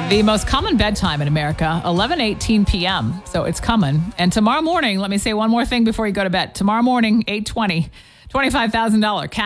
The most common bedtime in America, 11:18 p.m. So it's coming. And tomorrow morning, let me say one more thing before you go to bed. Tomorrow morning, 8:20, $25,000